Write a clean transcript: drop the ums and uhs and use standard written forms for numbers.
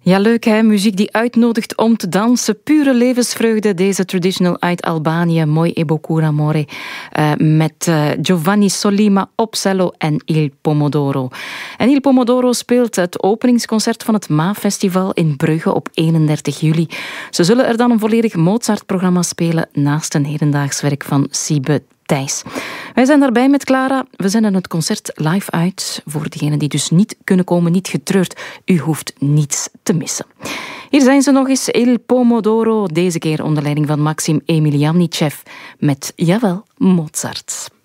Ja, leuk hè, muziek die uitnodigt om te dansen. Pure levensvreugde, deze traditional uit Albanië. Moi e beaucoup amore. Met Giovanni Sollima op cello en Il Pomodoro. En Il Pomodoro speelt het openingsconcert van het MAA-festival in Brugge op 31 juli. Ze zullen er dan een volledig Mozart-programma spelen naast een hedendaags werk van Siebe Thijs. Wij zijn daarbij met Clara. We zenden het concert live uit. Voor degenen die dus niet kunnen komen, niet getreurd. U hoeft niets te missen. Hier zijn ze nog eens, Il Pomodoro. Deze keer onder leiding van Maxim Emilianichev met, jawel, Mozart.